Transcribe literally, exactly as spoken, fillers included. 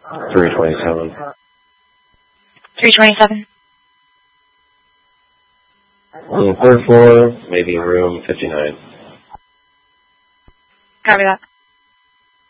three twenty-seven. three twenty-seven. On the third floor, maybe room fifty-nine. Copy that.